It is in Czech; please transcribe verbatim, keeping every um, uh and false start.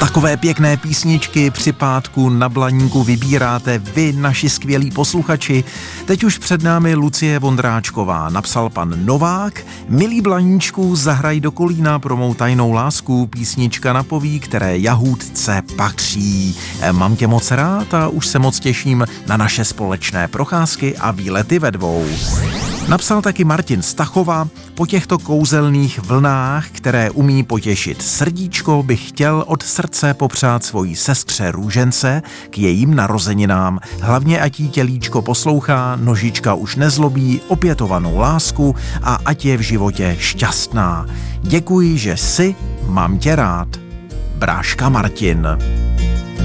Takové pěkné písničky při pátku na Blaníku vybíráte vy, naši skvělí posluchači. Teď už před námi Lucie Vondráčková. Napsal pan Novák: milý Blaníčku, zahraj do kolína pro mou tajnou lásku, písnička napoví, které jahůdce patří. Mám tě moc rád a už se moc těším na naše společné procházky a výlety ve dvou. Napsal taky Martin Stachova: po těchto kouzelných vlnách, které umí potěšit srdíčko, bych chtěl od srdce popřát svojí sestře Růžence k jejím narozeninám. Hlavně ať jí tělíčko poslouchá, nožička už nezlobí, opětovanou lásku a ať je v životě šťastná. Děkuji, že jsi, mám tě rád. Bráška Martin.